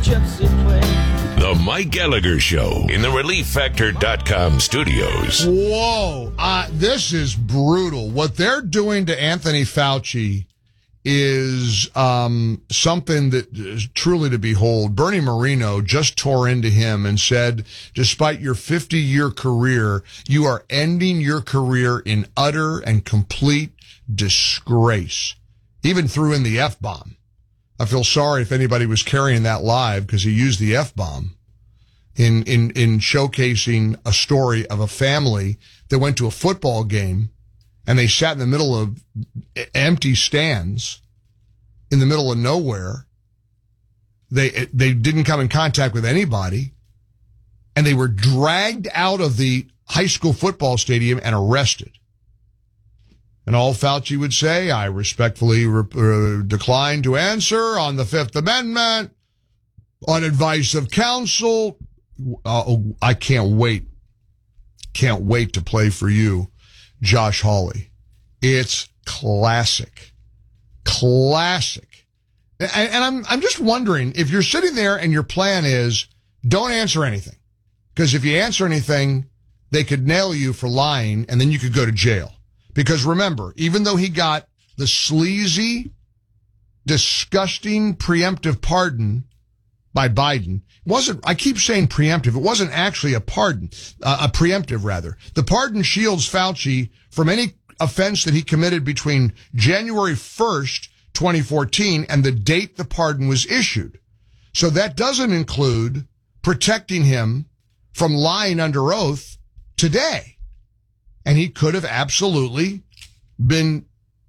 The Mike Gallagher Show in the ReliefFactor.com studios. Whoa, this is brutal. What they're doing to Anthony Fauci is something that is truly to behold. Bernie Moreno just tore into him and said, despite your 50-year career, you are ending your career in utter and complete disgrace. Even threw in the F-bomb. I feel sorry if anybody was carrying that live because he used the F-bomb in showcasing a story of a family that went to a football game and they sat in the middle of empty stands in the middle of nowhere. They didn't come in contact with anybody, and they were dragged out of the high school football stadium and arrested. And all Fauci would say, I respectfully decline to answer on the Fifth Amendment, on advice of counsel. I can't wait. Can't wait to play for you, Josh Hawley. It's classic. Classic. And I'm just wondering, if you're sitting there and your plan is, don't answer anything. Because if you answer anything, they could nail you for lying, and then you could go to jail. Because remember, even though he got the sleazy, disgusting preemptive pardon by Biden, I keep saying preemptive. It wasn't actually a pardon, a preemptive rather. The pardon shields Fauci from any offense that he committed between January 1st, 2014 and the date the pardon was issued. So that doesn't include protecting him from lying under oath today. And he could have absolutely been,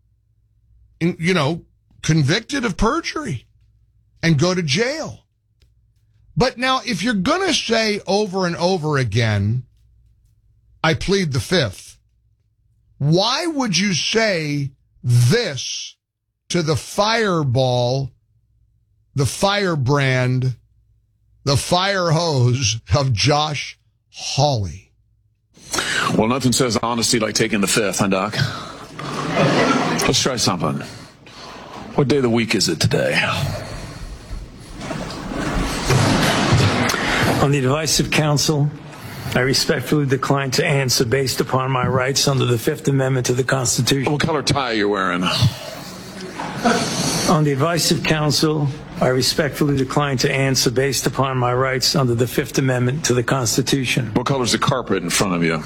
convicted of perjury and go to jail. But now, if you're going to say over and over again, I plead the Fifth, why would you say this to the fireball, the firebrand, the fire hose of Josh Hawley? Well, nothing says honesty like taking the Fifth, huh, Doc? Let's try something. What day of the week is it today? On the advice of counsel, I respectfully decline to answer based upon my rights under the Fifth Amendment to the Constitution. What color tie are you wearing? On the advice of counsel, I respectfully decline to answer based upon my rights under the Fifth Amendment to the Constitution. What color is the carpet in front of you?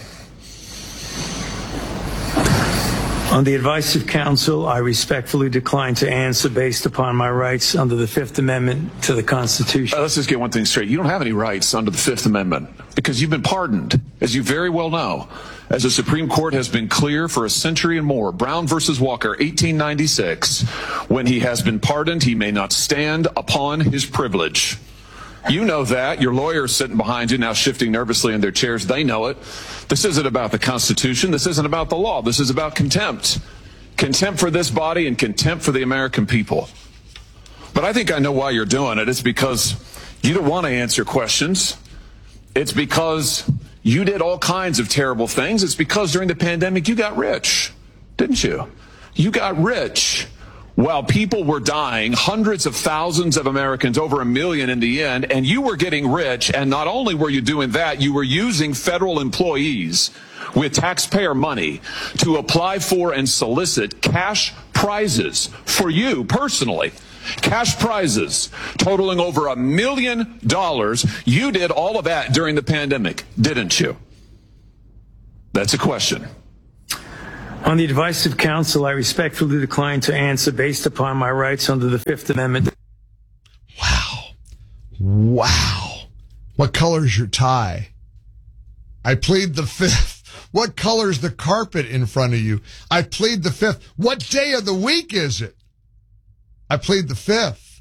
On the advice of counsel, I respectfully decline to answer based upon my rights under the Fifth Amendment to the Constitution. Let's just get one thing straight. You don't have any rights under the Fifth Amendment because you've been pardoned, as you very well know. As the Supreme Court has been clear for a century and more, Brown versus Walker, 1896, when he has been pardoned, he may not stand upon his privilege. You know that. Your lawyers sitting behind you now shifting nervously in their chairs. They know it. This isn't about the Constitution. This isn't about the law. This is about contempt. Contempt for this body and contempt for the American people. But I think I know why you're doing it. It's because you don't want to answer questions. It's because you did all kinds of terrible things. It's because during the pandemic you got rich, didn't you? You got rich while people were dying, hundreds of thousands of Americans, over 1 million in the end, and you were getting rich. And not only were you doing that, you were using federal employees with taxpayer money to apply for and solicit cash prizes for you personally. Cash prizes totaling over $1 million. You did all of that during the pandemic, didn't you? That's a question. On the advice of counsel, I respectfully decline to answer based upon my rights under the Fifth Amendment. Wow. Wow. What color's your tie? I plead the Fifth. What color's the carpet in front of you? I plead the Fifth. What day of the week is it? I plead the Fifth.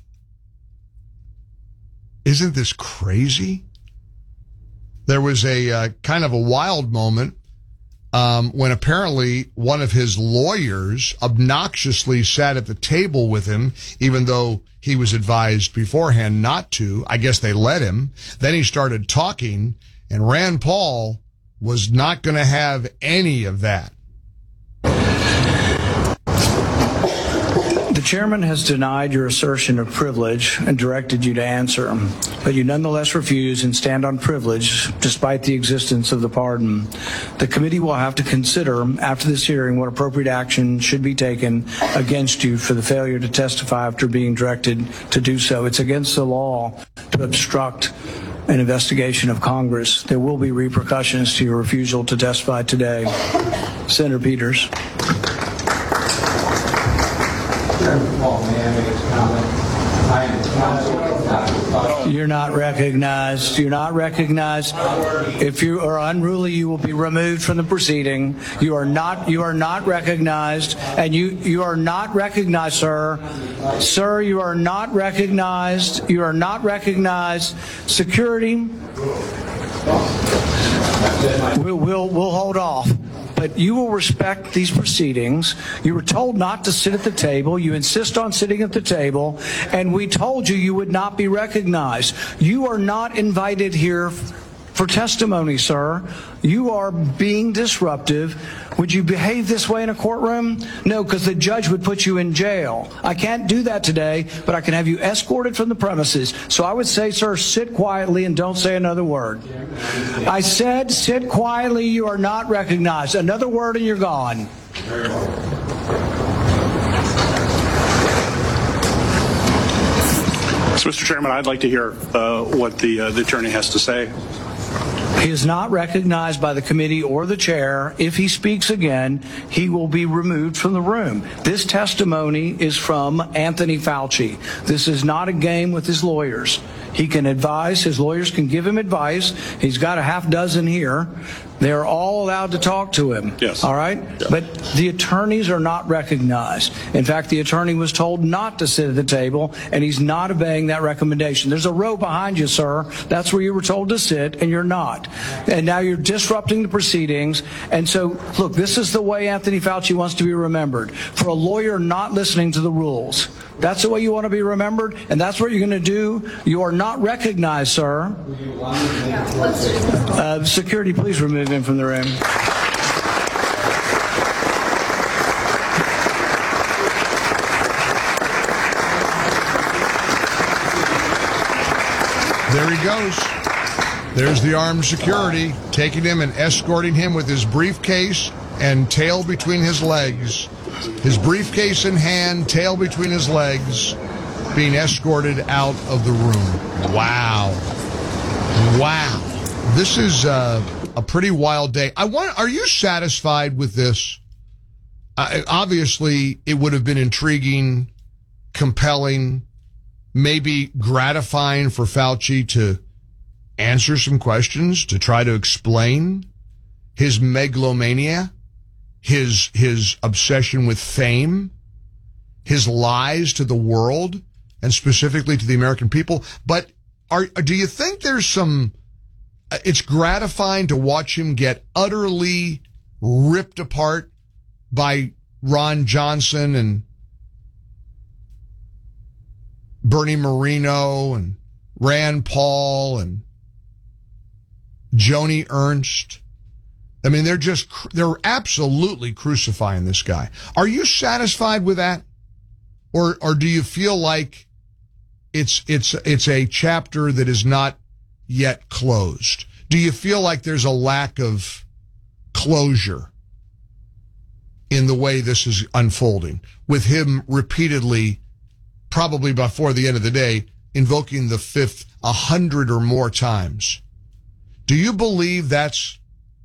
Isn't this crazy? There was a kind of a wild moment when apparently one of his lawyers obnoxiously sat at the table with him, even though he was advised beforehand not to. I guess they let him. Then he started talking, and Rand Paul was not going to have any of that. The The chairman has denied your assertion of privilege and directed you to answer, but you nonetheless refuse and stand on privilege despite the existence of the pardon. The committee will have to consider after this hearing what appropriate action should be taken against you for the failure to testify after being directed to do so. It's against the law to obstruct an investigation of Congress. There will be repercussions to your refusal to testify today. Senator Peters. You're not recognized. You're not recognized. If you are unruly, you will be removed from the proceeding. You are not recognized, and you are not recognized, sir. Sir, you are not recognized. You are not recognized. Security. We'll hold off. But you will respect these proceedings. You were told not to sit at the table. You insist on sitting at the table. And we told you you would not be recognized. You are not invited here for testimony, sir. You are being disruptive. Would you behave this way in a courtroom? No, because the judge would put you in jail. I can't do that today, but I can have you escorted from the premises. So I would say, sir, sit quietly and don't say another word. I said sit quietly. You are not recognized. Another word and you're gone. So, Mr. Chairman, I'd like to hear what the attorney has to say. He is not recognized by the committee or the chair. If he speaks again, he will be removed from the room. This testimony is from Anthony Fauci. This is not a game with his lawyers. He can advise. His lawyers can give him advice. He's got a half dozen here. They're all allowed to talk to him. Yes. All right? Yeah. But the attorneys are not recognized. In fact, the attorney was told not to sit at the table, and he's not obeying that recommendation. There's a row behind you, sir. That's where you were told to sit, and you're not. And now you're disrupting the proceedings. And so, look, this is the way Anthony Fauci wants to be remembered. For a lawyer not listening to the rules. That's the way you want to be remembered, and that's what you're going to do. You are not recognized, sir. Security, please remove him from the room. There he goes. There's the armed security taking him and escorting him with his briefcase and tail between his legs. His briefcase in hand, tail between his legs, being escorted out of the room. Wow. Wow. This is a pretty wild day. Are you satisfied with this? Obviously, it would have been intriguing, compelling, maybe gratifying for Fauci to answer some questions, to try to explain his megalomania, his obsession with fame, his lies to the world, and specifically to the American people. But do you think there's some... It's gratifying to watch him get utterly ripped apart by Ron Johnson and Bernie Moreno and Rand Paul and Joni Ernst. I mean, they're absolutely crucifying this guy. Are you satisfied with that? Or do you feel like it's a chapter that is not yet closed? Do you feel like there's a lack of closure in the way this is unfolding, with him repeatedly, probably before the end of the day, invoking the fifth 100 or more times? Do you believe this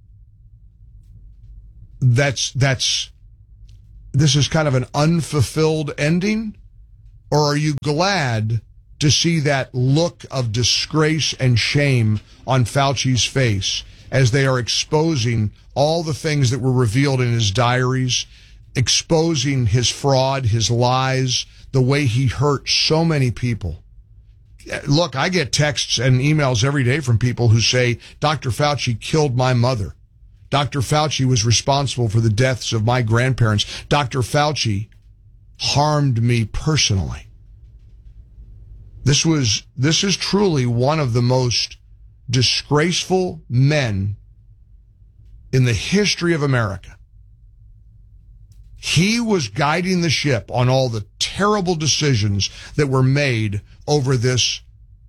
is kind of an unfulfilled ending? Or are you glad to see that look of disgrace and shame on Fauci's face as they are exposing all the things that were revealed in his diaries, exposing his fraud, his lies, the way he hurt so many people? Look, I get texts and emails every day from people who say, Dr. Fauci killed my mother. Dr. Fauci was responsible for the deaths of my grandparents. Dr. Fauci harmed me personally. This is truly one of the most disgraceful men in the history of America. He was guiding the ship on all the terrible decisions that were made over this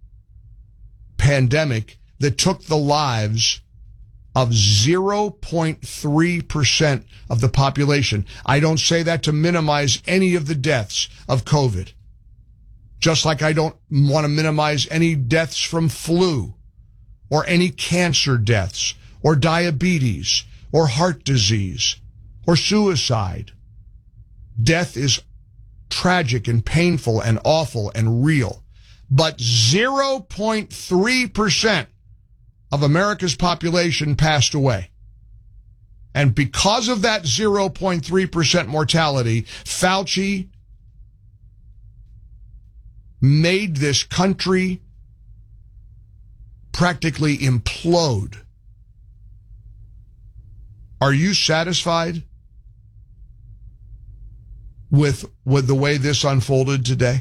pandemic that took the lives of 0.3% of the population. I don't say that to minimize any of the deaths of COVID. Just like I don't want to minimize any deaths from flu or any cancer deaths or diabetes or heart disease or suicide. Death is tragic and painful and awful and real. But 0.3% of America's population passed away. And because of that 0.3% mortality, Fauci made this country practically implode. Are you satisfied with the way this unfolded today?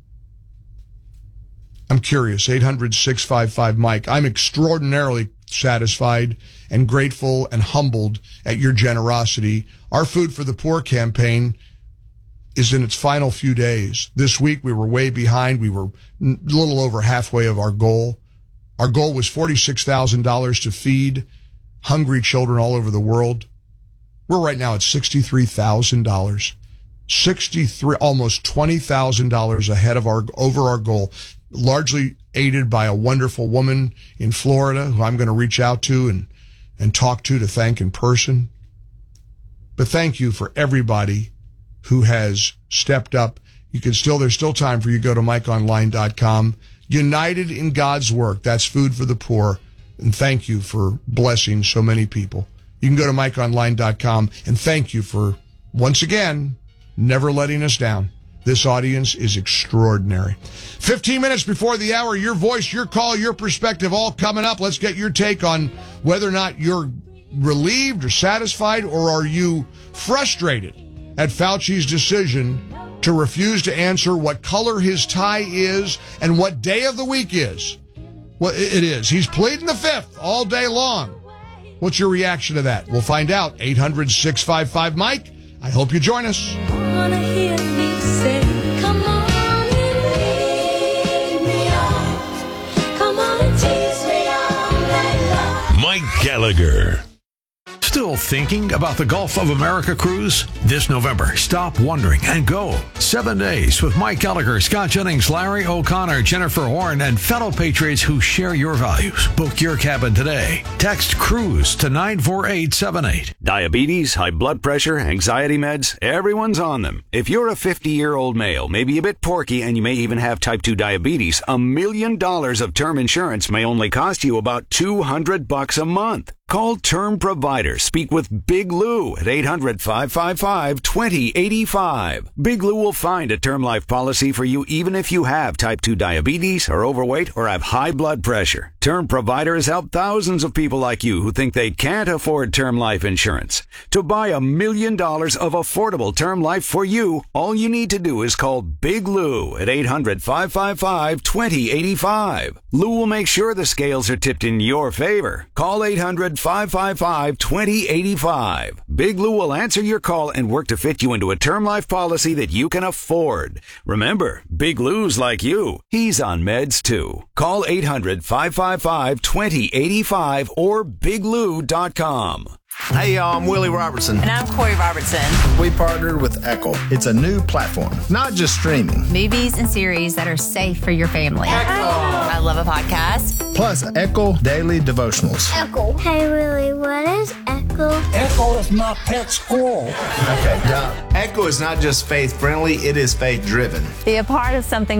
I'm curious. 800-655-MIKE. I'm extraordinarily satisfied and grateful and humbled at your generosity. Our Food for the Poor campaign is in its final few days. This week we were way behind. We were a little over halfway of our goal. Our goal was $46,000 to feed hungry children all over the world. We're right now at $63,000. Almost $20,000 ahead of over our goal, largely aided by a wonderful woman in Florida who I'm going to reach out to and talk to thank in person. But thank you for everybody who has stepped up. There's still time for you to go to MikeOnline.com. United in God's work. That's Food for the Poor. And thank you for blessing so many people. You can go to MikeOnline.com and thank you for, once again, never letting us down. This audience is extraordinary. 15 minutes before the hour, your voice, your call, your perspective, all coming up. Let's get your take on whether or not you're relieved or satisfied, or are you frustrated at Fauci's decision to refuse to answer what color his tie is and what day of the week is. Well, it is. He's pleading the fifth all day long. What's your reaction to that? We'll find out. 800-655-MIKE. I hope you join us. Wanna hear me say, come on and lead me on. Come on and tease me all night long. Mike Gallagher. Still thinking about the Gulf of America cruise? This November, stop wondering and go. 7 days with Mike Gallagher, Scott Jennings, Larry O'Connor, Jennifer Horn, and fellow patriots who share your values. Book your cabin today. Text CRUISE to 94878. Diabetes, high blood pressure, anxiety meds, everyone's on them. If you're a 50-year-old male, maybe a bit porky, and you may even have type 2 diabetes, $1 million of term insurance may only cost you about $200 a month. Call Term Provider. Speak with Big Lou at 800-555-2085. Big Lou will find a term life policy for you even if you have type 2 diabetes, are overweight, or have high blood pressure. Term Provider has helped thousands of people like you who think they can't afford term life insurance. To buy $1 million of affordable term life for you, all you need to do is call Big Lou at 800-555-2085. Lou will make sure the scales are tipped in your favor. Call 800-555-2085. Big Lou will answer your call and work to fit you into a term life policy that you can afford. Remember, Big Lou's like you. He's on meds too. Call 800-555-2085 or biglou.com. Hey, y'all, I'm Willie Robertson. And I'm Corey Robertson. We partnered with Echo. It's a new platform, not just streaming. Movies and series that are safe for your family. Echo! I love a podcast. Plus, Echo Daily Devotionals. Echo. Hey, Willie, what is Echo? Echo is my pet squirrel. Okay, now, Echo is not just faith-friendly, it is faith-driven. Be a part of something